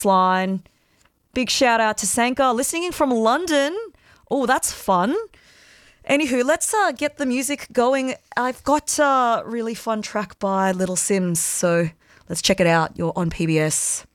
line. Big shout out to Sanka listening in from London. Oh, that's fun. Anywho, let's get the music going. I've got a really fun track by Little Sims, so let's check it out. You're on PBS.